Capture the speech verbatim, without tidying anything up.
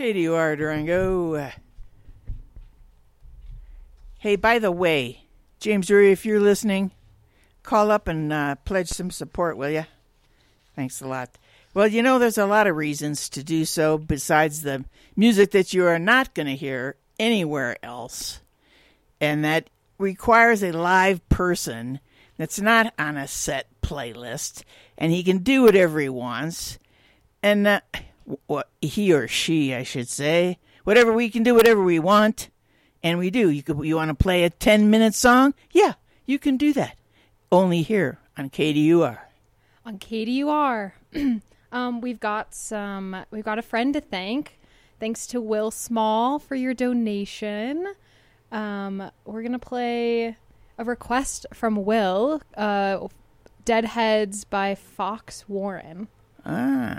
K D U R Durango. Hey, by the way, James Drury, if you're listening, call up and uh, pledge some support, will you? Thanks a lot. Well, you know, there's a lot of reasons to do so besides the music that you are not going to hear anywhere else. And that requires a live person that's not on a set playlist. And he can do whatever he wants. And uh, what he or she, I should say, whatever we can do, whatever we want. And we do. You could, you want to play a ten-minute song? Yeah, you can do that. Only here on K D U R. On K D U R. um, we've got some. We've got a friend to thank. Thanks to Will Small for your donation. Um, we're gonna play a request from Will. Uh, Deadheads by Fox Warren. Ah.